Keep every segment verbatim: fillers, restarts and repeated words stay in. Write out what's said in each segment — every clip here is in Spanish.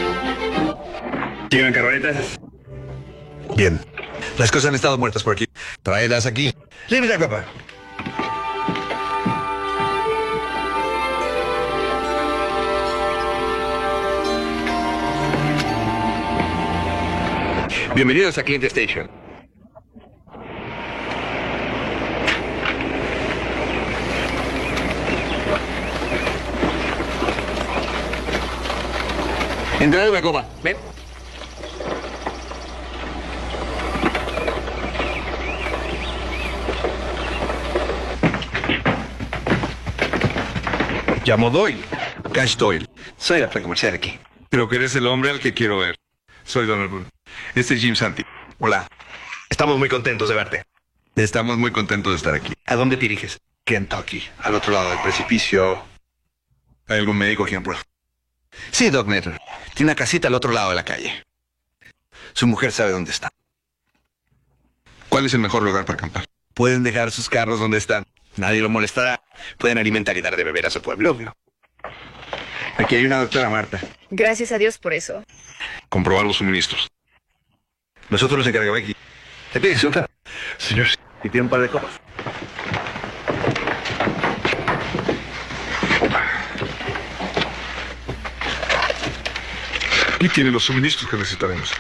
¿Llegan carronetas? Bien. Las cosas han estado muertas por aquí. Tráelas aquí. Límite, papá. Bienvenidos a Client Station. Entrad una copa. Ven. Llamo Doyle. Cash Doyle. Soy la plan comercial aquí. Creo que eres el hombre al que quiero ver. Soy Donald Boone. Este es Jim Santi. Hola. Estamos muy contentos de verte. Estamos muy contentos de estar aquí. ¿A dónde te diriges? Kentucky, al otro lado del precipicio. ¿Hay algún médico aquí en prueba? Sí, Doc Netter. Tiene una casita al otro lado de la calle. Su mujer sabe dónde está. ¿Cuál es el mejor lugar para acampar? Pueden dejar sus carros donde están. Nadie lo molestará. Pueden alimentar y dar de beber a su pueblo. Aquí hay una doctora Marta. Gracias a Dios por eso. Comprobar los suministros. Nosotros nos encargamos aquí. ¿Te pides suelta? Señor, Y tiene un par de copas. Aquí tiene los suministros que necesitaremos.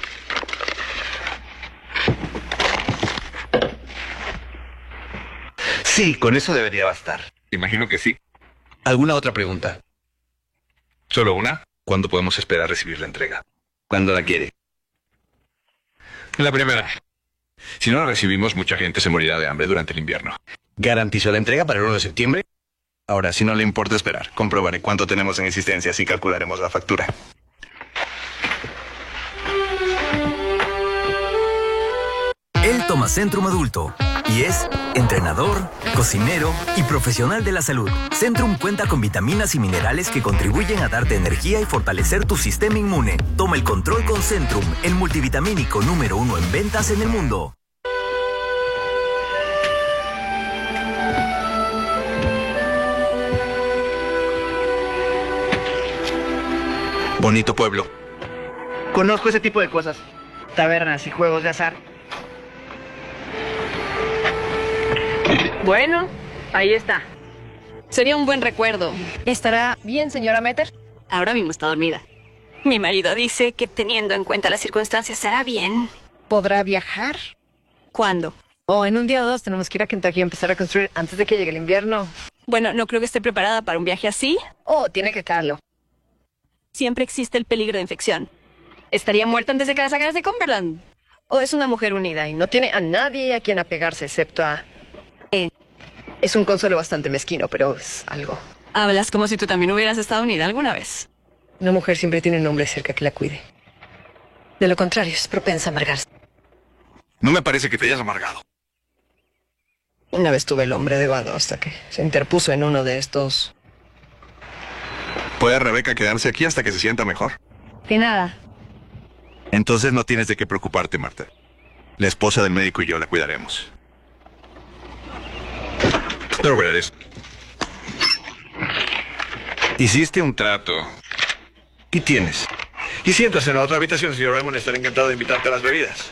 Sí, con eso debería bastar. Imagino que sí. ¿Alguna otra pregunta? ¿Solo una? ¿Cuándo podemos esperar recibir la entrega? ¿Cuándo la quiere? La primera. Si no la recibimos, mucha gente se morirá de hambre durante el invierno. ¿Garantizó la entrega para el uno de septiembre? Ahora, si no le importa esperar, comprobaré cuánto tenemos en existencia, así calcularemos la factura. Él toma Centrum Adulto y es entrenador, cocinero y profesional de la salud. Centrum cuenta con vitaminas y minerales que contribuyen a darte energía y fortalecer tu sistema inmune. Toma el control con Centrum, el multivitamínico número uno en ventas en el mundo. Bonito pueblo. Conozco ese tipo de cosas. Tabernas y juegos de azar. Bueno, ahí está. Sería un buen recuerdo. ¿Estará bien, señora Metter? Ahora mismo está dormida. Mi marido dice que teniendo en cuenta las circunstancias será bien. ¿Podrá viajar? ¿Cuándo? O en un día o dos tenemos que ir a Kentucky y empezar a construir antes de que llegue el invierno. Bueno, no creo que esté preparada para un viaje así. Oh, tiene que estarlo. Siempre existe el peligro de infección. ¿Estaría muerta antes de que la sacaras de Cumberland? O es una mujer unida y no tiene a nadie a quien apegarse excepto a... Eh, es un consuelo bastante mezquino, pero es algo. Hablas como si tú también hubieras estado unida alguna vez. Una mujer siempre tiene un hombre cerca que la cuide. De lo contrario, es propensa a amargarse. No me parece que te hayas amargado. Una vez tuve el hombre de vado hasta que se interpuso en uno de estos... ¿Puede Rebeca quedarse aquí hasta que se sienta mejor? De nada. Entonces no tienes de qué preocuparte, Marta. La esposa del médico y yo la cuidaremos. No verás. Hiciste un trato. ¿Qué tienes? Y siéntase en la otra habitación, señor Raymond. Estaré encantado de invitarte a las bebidas.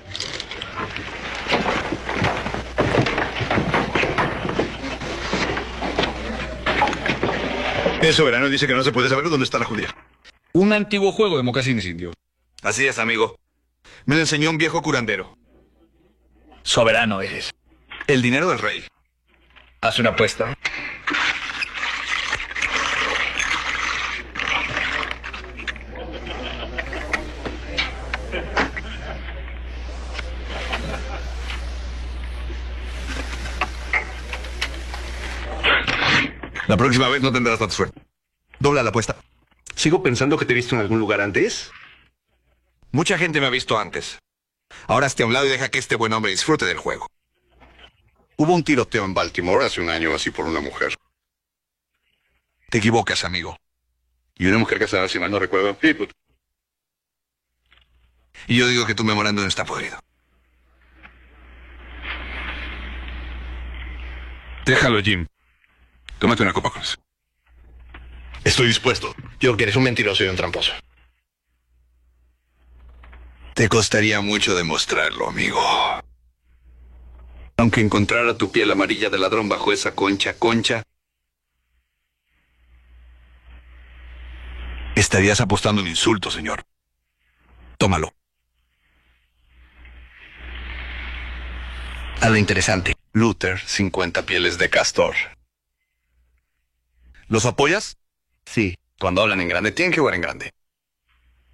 El soberano dice que no se puede saber dónde está la judía. Un antiguo juego de mocasines indio. Así es, amigo. Me lo enseñó un viejo curandero. Soberano eres. El dinero del rey. Haz una apuesta. La próxima vez no tendrás tanta suerte. Dobla la apuesta. Sigo pensando que te he visto en algún lugar antes. Mucha gente me ha visto antes. Ahora esté a un lado y deja que este buen hombre disfrute del juego. Hubo un tiroteo en Baltimore hace un año así por una mujer. Te equivocas, amigo. Y una mujer casada, si mal no recuerdo. Sí, pues. Y yo digo que tu memorándum está podrido. Déjalo, Jim. Tómate una copa con eso. Estoy dispuesto. Yo que eres un mentiroso y un tramposo. Te costaría mucho demostrarlo, amigo. Aunque encontrara tu piel amarilla de ladrón bajo esa concha, concha, estarías apostando un insulto, señor. Tómalo. A lo interesante. Luther, cincuenta pieles de castor. ¿Los apoyas? Sí. Cuando hablan en grande, tienen que jugar en grande.